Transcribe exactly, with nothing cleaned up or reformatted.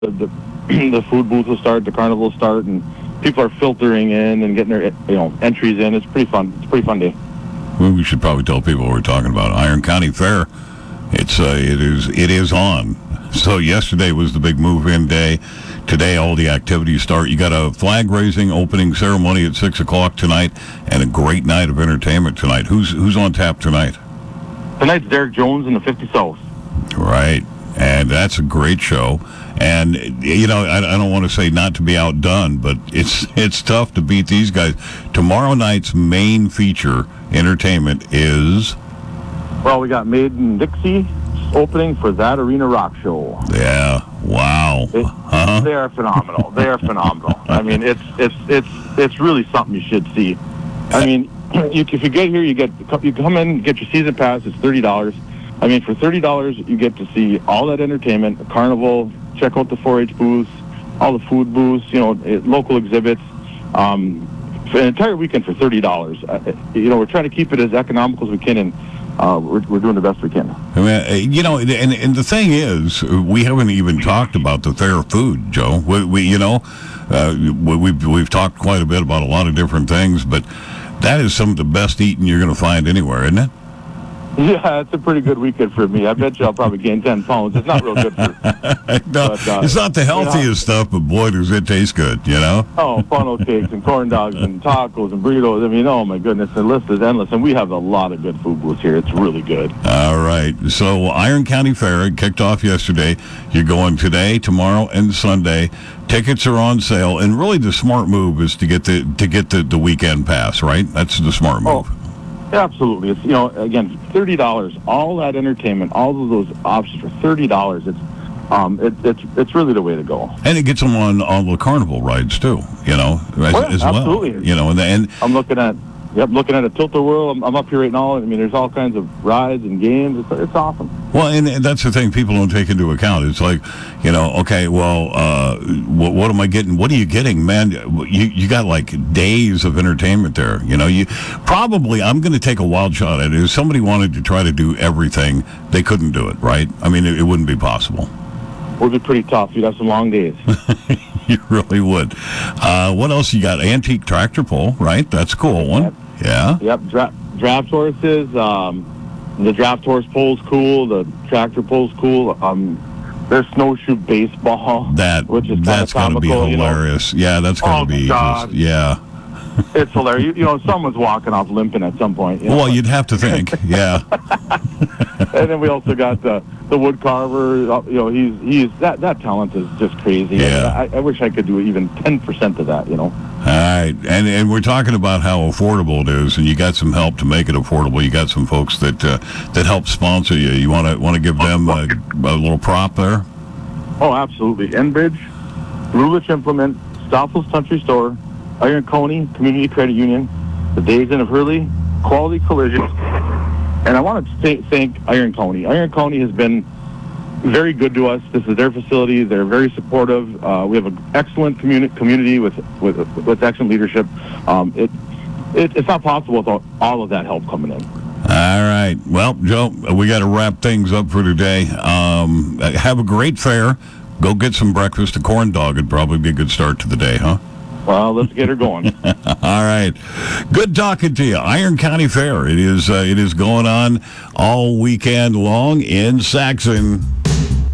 the the food booth will start, the carnival will start, and people are filtering in and getting their you know entries in. It's pretty fun. It's a pretty fun day. Well, we should probably tell people what we're talking about. Iron County Fair. It's uh, it is it is on. So yesterday was the big move-in day. Today, all the activities start. You got a flag-raising opening ceremony at six o'clock tonight, and a great night of entertainment tonight. Who's who's on tap tonight? Tonight's Derek Jones in the fifty South. Right, and that's a great show. And you know, I, I don't want to say not to be outdone, but it's it's tough to beat these guys. Tomorrow night's main feature entertainment is. Well, we got Made in Dixie opening for that Arena Rock Show. Yeah. Wow. It, uh-huh. They are phenomenal. They are phenomenal. I mean, it's it's it's it's really something you should see. I mean, you, if you get here, you get you come in, get your season pass. It's thirty dollars. I mean, for thirty dollars, you get to see all that entertainment, the carnival, check out the four H booths, all the food booths, you know, local exhibits. Um, for an entire weekend for thirty dollars. Uh, you know, we're trying to keep it as economical as we can, and uh, we're, we're doing the best we can. I mean, you know, and, and the thing is, we haven't even talked about the fair food, Joe. We, we you know, uh, we've, we've talked quite a bit about a lot of different things, but that is some of the best eating you're going to find anywhere, isn't it? Yeah, it's a pretty good weekend for me. I bet you I'll probably gain ten pounds. It's not real good for no, but, uh, it's not the healthiest you know, stuff, but boy, does it taste good, you know? Oh, funnel cakes and corn dogs and tacos and burritos. I mean, oh, my goodness, the list is endless. And we have a lot of good food booths here. It's really good. All right. So Iron County Fair kicked off yesterday. You're going today, tomorrow, and Sunday. Tickets are on sale. And really the smart move is to get the to get the, the weekend pass, right? That's the smart move. Oh. Absolutely. It's, you know, again, thirty dollars, all that entertainment, all of those options for thirty dollars. It's um, it, it's it's really the way to go. And it gets them on all the carnival rides, too, you know, as, well, as absolutely. well. You know, and, the, and I'm looking at, yep, looking at a tilt-a-whirl. I'm, I'm up here right now. I mean, there's all kinds of rides and games. It's, it's awesome. Well, and, and that's the thing people don't take into account. It's like, you know, okay, well, uh, what, what am I getting? What are you getting, man? You you got like days of entertainment there. You know, you probably, I'm going to take a wild shot at it. If somebody wanted to try to do everything, they couldn't do it, right? I mean, it, it wouldn't be possible. Would be pretty tough. You'd have some long days. You really would. Uh, what else you got? Antique tractor pull, right? That's a cool one. Yep. Yeah. Yep. Dra- draft horses. Um, the draft horse pole's cool. The tractor pole's cool. Um, there's snowshoe baseball. That which is that's got to be hilarious. You know? Yeah, that's got to oh, be. God. Just, yeah. It's hilarious. You, you know, someone's walking off limping at some point. You know? Well, you'd have to think. Yeah. And then we also got the the wood carver. You know, he's he's that that talent is just crazy. Yeah. I, I wish I could do even ten percent of that. You know. All right, and and we're talking about how affordable it is, and you got some help to make it affordable. You got some folks that uh, that help sponsor you. You want to want to give them a, a little prop there? Oh, absolutely. Enbridge, Lulich Implement, Stoffels Country Store, Iron Coney Community Credit Union, the Days Inn of Hurley, Quality Collision, and I want to th- thank Iron Coney. Iron Coney has been very good to us. This is their facility. They're very supportive. Uh, we have an excellent communi- community with, with with excellent leadership. Um, it, it it's not possible without all of that help coming in. All right. Well, Joe, we got to wrap things up for today. Um, have a great fair. Go get some breakfast. A corn dog would probably be a good start to the day, huh? Well, let's get her going. All right. Good talking to you. Iron County Fair. It is uh, it is going on all weekend long in Saxon.